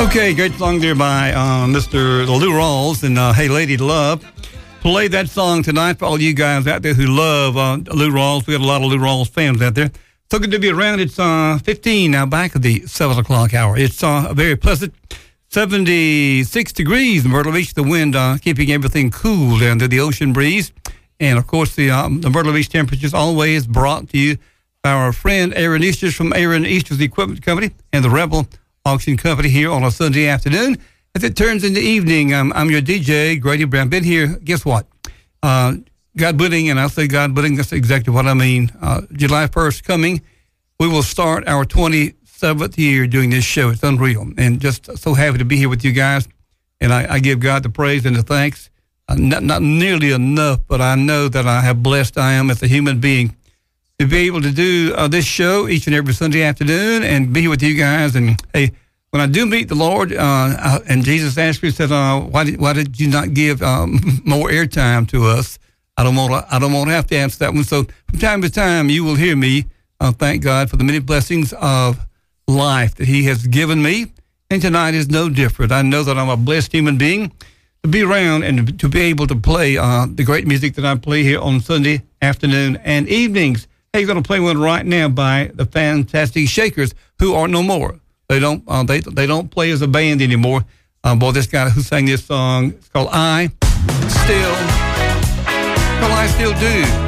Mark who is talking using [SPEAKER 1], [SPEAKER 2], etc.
[SPEAKER 1] Okay, great song there by Mr. Lou Rawls and Hey Lady Love. Play that song tonight for all you guys out there who love Lou Rawls. We got a lot of Lou Rawls fans out there. So good to be around. It's 15 now, back at the 7 o'clock hour. It's a very pleasant 76 degrees in Myrtle Beach. The wind keeping everything cool down to the ocean breeze. And, of course, the Myrtle Beach temperature is always brought to you by our friend Aaron Easters from Aaron Easters Equipment Company and the Rebel Auction Company here on a Sunday afternoon. As it turns into evening, I'm your DJ, Grady Brown. Been here, guess what? God willing, and I say God willing, that's exactly what I mean. July 1st coming, we will start our 27th year doing this show. It's unreal. And just so happy to be here with you guys. And I give God the praise and the thanks. Not nearly enough, but I know that I have blessed I am as a human being to be able to do this show each and every Sunday afternoon and be here with you guys. And hey, when I do meet the Lord, and Jesus asked me, said, "Why did you not give more airtime to us?" I don't want to have to answer that one. So from time to time, you will hear me thank God for the many blessings of life that He has given me. And tonight is no different. I know that I'm a blessed human being to be around and to be able to play the great music that I play here on Sunday afternoon and evenings. Hey, you're going to play one right now by the Fantastic Shakers, who are no more. They don't play as a band anymore. Boy, this guy who sang this song, it's called I Still Do.